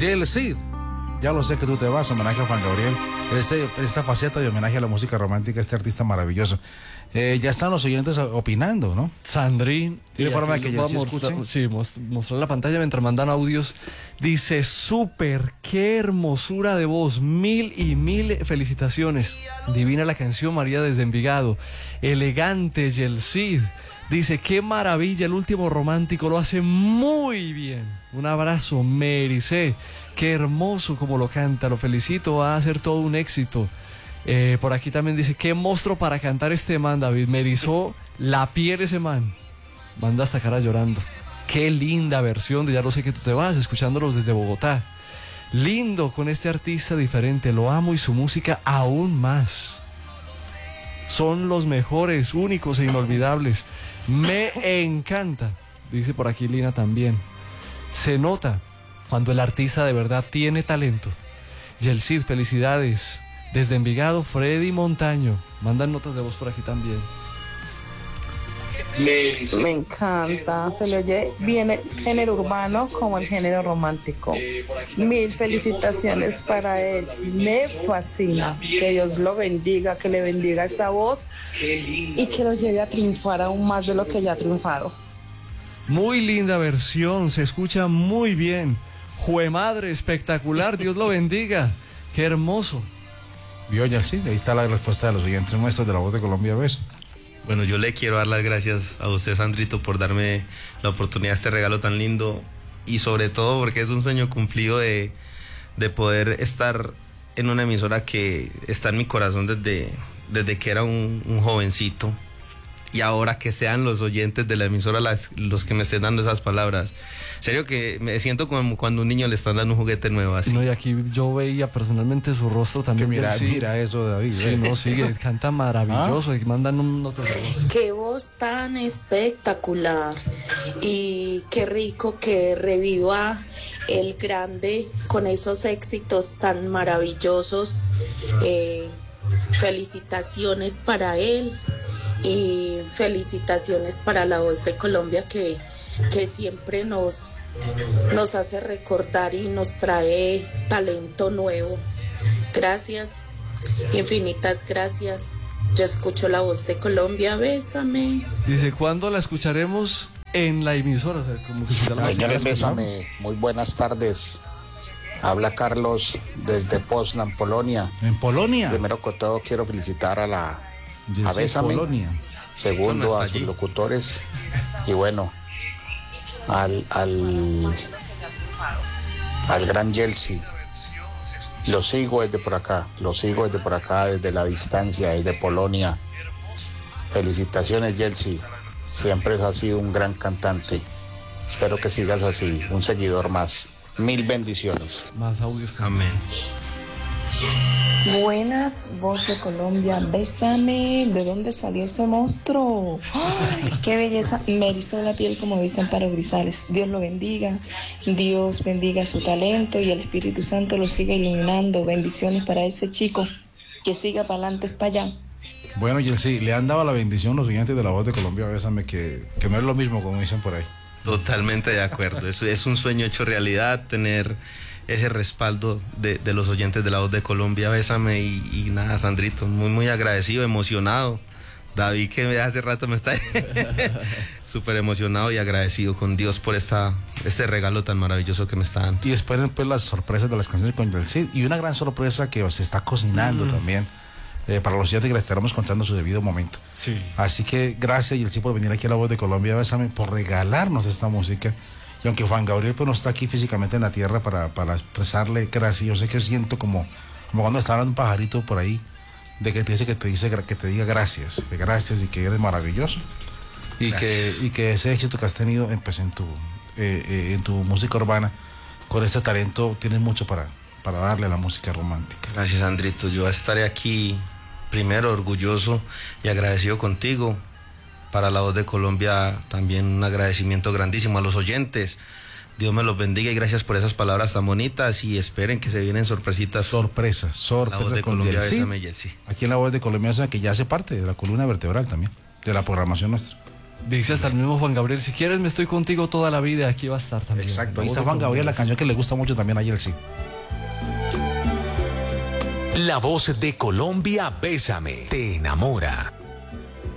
Jail Cid, ya lo sé que tú te vas, homenaje a Juan Gabriel. Esta faceta de homenaje a la música romántica, este artista maravilloso. Ya están los oyentes opinando, ¿no? Sandrín. ¿Tiene forma de que ya se escuche? Sí, mostrar la pantalla mientras mandan audios. Dice, súper, qué hermosura de voz, mil y mil felicitaciones. Divina la canción, María desde Envigado. Elegante, Yelcid. Dice, qué maravilla, el último romántico lo hace muy bien. Un abrazo, me ericé. Qué hermoso como lo canta, lo felicito, va a ser todo un éxito. Por aquí también dice, qué monstruo para cantar este man, David, me erizó la piel ese man. Manda hasta cara llorando. Qué linda versión de Ya lo sé que tú te vas, escuchándolos desde Bogotá. Lindo con este artista diferente, lo amo y su música aún más. Son los mejores, únicos e inolvidables. Me encanta, dice por aquí Lina también. Se nota cuando el artista de verdad tiene talento. Yelcid, felicidades. Desde Envigado, Freddy Montaño. Mandan notas de voz por aquí también. Me encanta, se le oye bien el género urbano como el género romántico. Mil felicitaciones para él, me fascina. Que Dios lo bendiga, que le bendiga esa voz y que lo lleve a triunfar aún más de lo que ya ha triunfado. Muy linda versión, se escucha muy bien. Jue madre, espectacular, Dios lo bendiga. Qué hermoso. Vio Yelcid, ahí está la respuesta de los oyentes nuestros de La Voz de Colombia. ¿Ves? Bueno, yo le quiero dar las gracias a usted, Sandrito, por darme la oportunidad de este regalo tan lindo y sobre todo porque es un sueño cumplido de poder estar en una emisora que está en mi corazón desde que era un jovencito, y ahora que sean los oyentes de la emisora los que me estén dando esas palabras. En serio que me siento como cuando a un niño le están dando un juguete nuevo así. No, y aquí yo veía personalmente su rostro también. Mira eso, David. Sí, no, sigue, canta maravilloso. Y mandan un notas de voz. Qué voz tan espectacular. Y qué rico que reviva el grande con esos éxitos tan maravillosos. Felicitaciones para él. Y felicitaciones para La Voz de Colombia que siempre nos hace recordar y nos trae talento nuevo. Gracias, infinitas gracias. Yo escucho La Voz de Colombia, bésame. Dice, ¿cuándo la escucharemos en la emisora? O sea, como que si la Señores, bésame, muy buenas tardes. Habla Carlos desde Poznan, Polonia. ¿En Polonia? Primero que todo quiero felicitar a Bésame, Polonia. Segundo a sus locutores y bueno, al gran Yelcid. Lo sigo desde por acá, desde la distancia, desde Polonia. Felicitaciones, Yelcid, siempre has sido un gran cantante. Espero que sigas así, un seguidor más. Mil bendiciones. Más audios. Amén. Buenas, Voz de Colombia, bésame. ¿De dónde salió ese monstruo? ¡Ay, qué belleza! Me erizó la piel, como dicen Amparo Grisales. Dios lo bendiga, Dios bendiga su talento y el Espíritu Santo lo siga iluminando. Bendiciones para ese chico, que siga para adelante, para allá. Bueno, Yelcid, le han dado la bendición los oyentes de La Voz de Colombia, bésame, que no es lo mismo como dicen por ahí. Totalmente de acuerdo, es un sueño hecho realidad tener ese respaldo de los oyentes de La Voz de Colombia. Bésame y nada, Sandrito, muy agradecido, emocionado. David, que hace rato me está súper emocionado y agradecido con Dios por este regalo tan maravilloso que me está dando. Y esperen pues las sorpresas de las canciones con Yelcid y una gran sorpresa que se está cocinando también para los oyentes, que les estaremos contando su debido momento. Sí. Así que gracias, Yelcid, por venir aquí a La Voz de Colombia, bésame, por regalarnos esta música. Y aunque Juan Gabriel pues no está aquí físicamente en la tierra para expresarle gracias, yo sé que siento como cuando está hablando un pajarito por ahí, de que te dice que te diga gracias y que eres maravilloso. Y que ese éxito que has tenido pues, en tu música urbana, con este talento tienes mucho para darle a la música romántica. Gracias, Andrito. Yo estaré aquí primero orgulloso y agradecido contigo. Para La Voz de Colombia también un agradecimiento grandísimo a los oyentes. Dios me los bendiga y gracias por esas palabras tan bonitas y esperen que se vienen sorpresitas. Sorpresas. La Voz de Colombia, bésame, Yelcid. Aquí en La Voz de Colombia, que ya hace parte de la columna vertebral también, de la programación nuestra. Dice hasta el mismo Juan Gabriel, si quieres me estoy contigo toda la vida, aquí va a estar también. Exacto, ahí está Juan Gabriel, la canción que le gusta mucho también a Yeltsin. La voz de Colombia, Bésame, te enamora.